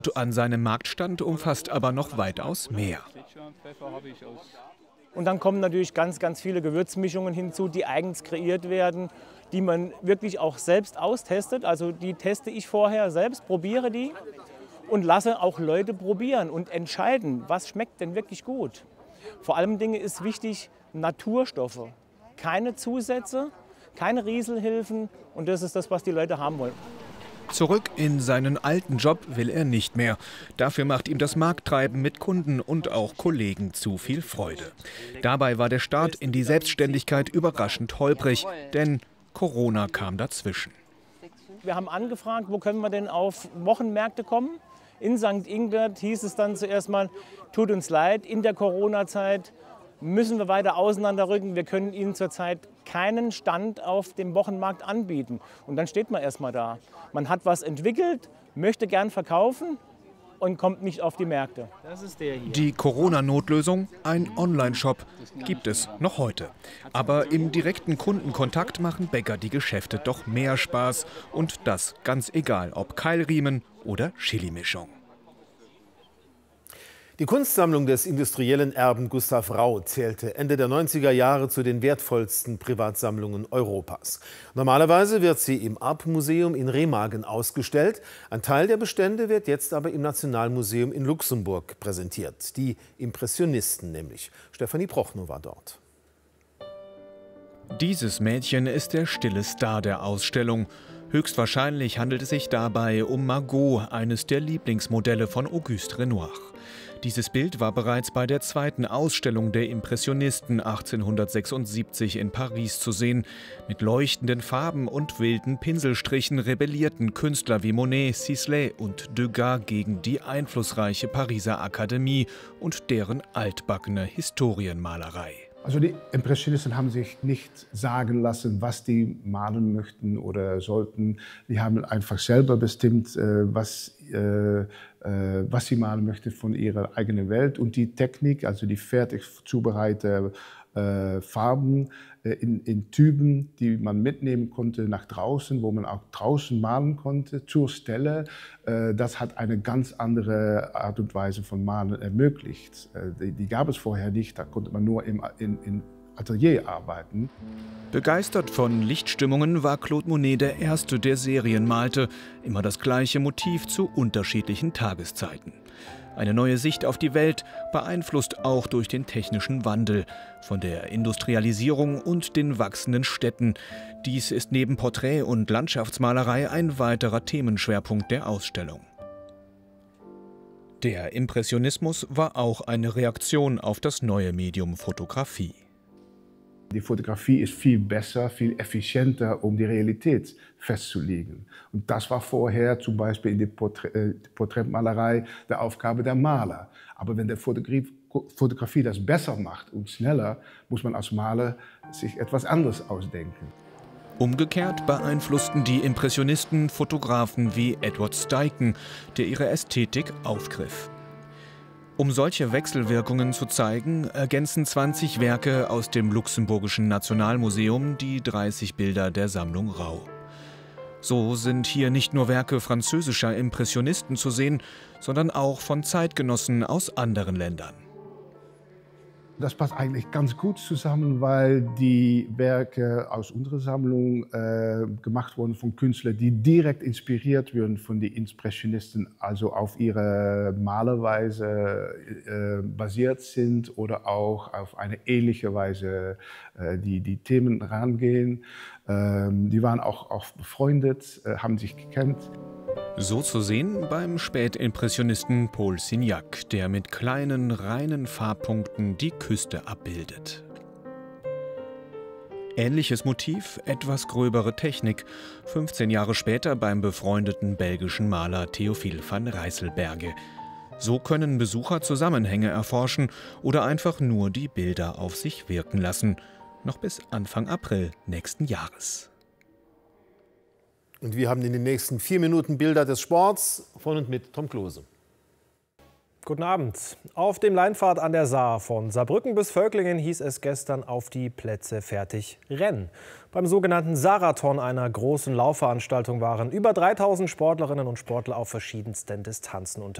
An seinem Marktstand umfasst aber noch weitaus mehr. Und dann kommen natürlich ganz, ganz viele Gewürzmischungen hinzu, die eigens kreiert werden, die man wirklich auch selbst austestet. Also die teste ich vorher selbst, probiere die und lasse auch Leute probieren und entscheiden, was schmeckt denn wirklich gut. Vor allem Dingen ist wichtig, Naturstoffe, keine Zusätze, keine Rieselhilfen, und das ist das, was die Leute haben wollen. Zurück in seinen alten Job will er nicht mehr. Dafür macht ihm das Markttreiben mit Kunden und auch Kollegen zu viel Freude. Dabei war der Start in die Selbstständigkeit überraschend holprig, denn Corona kam dazwischen. Wir haben angefragt, wo können wir denn auf Wochenmärkte kommen. In St. Ingbert hieß es dann zuerst mal, tut uns leid, in der Corona-Zeit müssen wir weiter auseinanderrücken. Wir können Ihnen zurzeit keinen Stand auf dem Wochenmarkt anbieten. Und dann steht man erst mal da. Man hat was entwickelt, möchte gern verkaufen und kommt nicht auf die Märkte. Das ist der hier. Die Corona-Notlösung, ein Online-Shop, gibt es noch heute. Aber im direkten Kundenkontakt machen Bäcker die Geschäfte doch mehr Spaß. Und das ganz egal, ob Keilriemen oder Chili-Mischung. Die Kunstsammlung des industriellen Erben Gustav Rau zählte Ende der 90er Jahre zu den wertvollsten Privatsammlungen Europas. Normalerweise wird sie im Arp-Museum in Remagen ausgestellt. Ein Teil der Bestände wird jetzt aber im Nationalmuseum in Luxemburg präsentiert. Die Impressionisten nämlich. Stefanie Prochnow war dort. Dieses Mädchen ist der stille Star der Ausstellung. Höchstwahrscheinlich handelt es sich dabei um Margot, eines der Lieblingsmodelle von Auguste Renoir. Dieses Bild war bereits bei der zweiten Ausstellung der Impressionisten 1876 in Paris zu sehen. Mit leuchtenden Farben und wilden Pinselstrichen rebellierten Künstler wie Monet, Sisley und Degas gegen die einflussreiche Pariser Akademie und deren altbackene Historienmalerei. Also die Impressionisten haben sich nicht sagen lassen, was die malen möchten oder sollten. Die haben einfach selber bestimmt, was sie malen möchten von ihrer eigenen Welt. Und die Technik, also die fertig zubereitete Farben in Typen, die man mitnehmen konnte nach draußen, wo man auch draußen malen konnte, zur Stelle. Das hat eine ganz andere Art und Weise von Malen ermöglicht. Die gab es vorher nicht, da konnte man nur im Atelier arbeiten. Begeistert von Lichtstimmungen war Claude Monet der Erste, der Serien malte. Immer das gleiche Motiv zu unterschiedlichen Tageszeiten. Eine neue Sicht auf die Welt, beeinflusst auch durch den technischen Wandel, von der Industrialisierung und den wachsenden Städten. Dies ist neben Porträt- und Landschaftsmalerei ein weiterer Themenschwerpunkt der Ausstellung. Der Impressionismus war auch eine Reaktion auf das neue Medium Fotografie. Die Fotografie ist viel besser, viel effizienter, um die Realität festzulegen. Und das war vorher zum Beispiel in der Porträtmalerei der Aufgabe der Maler. Aber wenn der Fotografie das besser macht und schneller, muss man als Maler sich etwas anderes ausdenken. Umgekehrt beeinflussten die Impressionisten Fotografen wie Edward Steichen, der ihre Ästhetik aufgriff. Um solche Wechselwirkungen zu zeigen, ergänzen 20 Werke aus dem Luxemburgischen Nationalmuseum die 30 Bilder der Sammlung Rau. So sind hier nicht nur Werke französischer Impressionisten zu sehen, sondern auch von Zeitgenossen aus anderen Ländern. Das passt eigentlich ganz gut zusammen, weil die Werke aus unserer Sammlung gemacht wurden von Künstlern, die direkt inspiriert wurden von den Impressionisten, also auf ihre Malerweise basiert sind oder auch auf eine ähnliche Weise die Themen rangehen. Die waren auch befreundet, haben sich gekannt. So zu sehen beim Spätimpressionisten Paul Signac, der mit kleinen, reinen Farbpunkten die Küste abbildet. Ähnliches Motiv, etwas gröbere Technik, 15 Jahre später beim befreundeten belgischen Maler Théophile van Rijsselberghe. So können Besucher Zusammenhänge erforschen oder einfach nur die Bilder auf sich wirken lassen. Noch bis Anfang April nächsten Jahres. Und wir haben in den nächsten 4 Minuten Bilder des Sports von und mit Tom Klose. Guten Abend. Auf dem Leinpfad an der Saar von Saarbrücken bis Völklingen hieß es gestern auf die Plätze fertig rennen. Beim sogenannten Sarathon, einer großen Laufveranstaltung, waren über 3000 Sportlerinnen und Sportler auf verschiedensten Distanzen unterwegs.